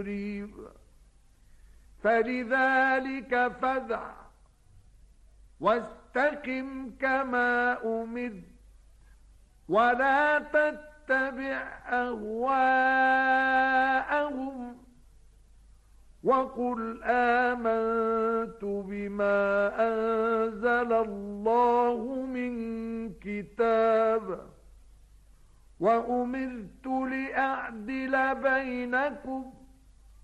مريب. فلذلك فادع واستقم كما أمرت ولا تتبع أهواءهم وقل آمنت بما أنزل الله من كتاب وأمرت لأعدل بينكم